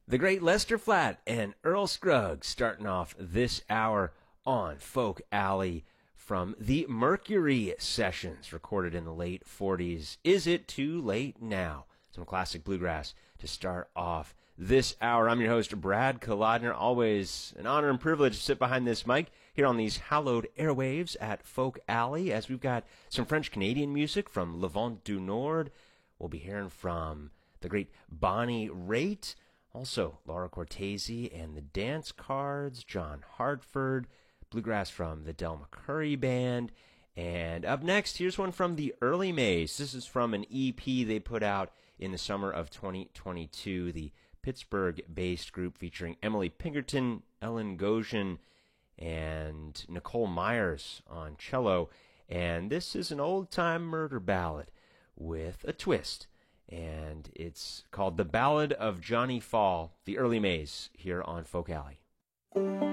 The great Lester Flatt and Earl Scruggs starting off this hour on Folk Alley from the Mercury Sessions, recorded in the late 40s. Is it too late now? Some classic bluegrass to start off this hour. I'm your host, Brad Kolodner. Always an honor and privilege to sit behind this mic here on these hallowed airwaves at Folk Alley, as we've got some French-Canadian music from Le Vent du Nord. We'll be hearing from the great Bonnie Raitt, also Laura Cortese and the Dance Cards, John Hartford, bluegrass from the Del McCoury Band. And up next, here's one from the Early Mays. This is from an EP they put out in the summer of 2022, the Pittsburgh-based group featuring Emily Pinkerton, Ellen Goshen, and Nicole Myers on cello. And this is an old-time murder ballad with a twist. And it's called The Ballad of Johnny Fall, the Early Mays, here on Folk Alley.